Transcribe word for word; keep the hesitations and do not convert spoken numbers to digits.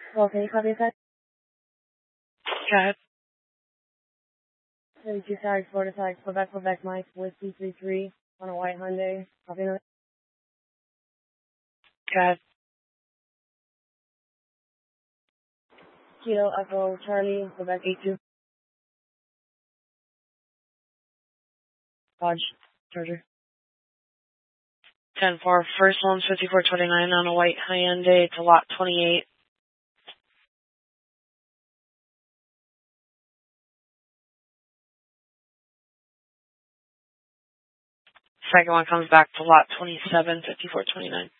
Well, can you copy that? Go ahead. thirty-two Sag, Florida Sag, Quebec, Quebec, Mike, Whiskey three three on a white Hyundai. Copy that? Go ahead. Kilo Echo Charlie, Quebec eight two. Dodge Charger. ten four, first one's fifty-four twenty-nine on a white Hyundai to lot twenty-eight. Second one comes back to lot twenty-seven, fifty-four twenty-nine.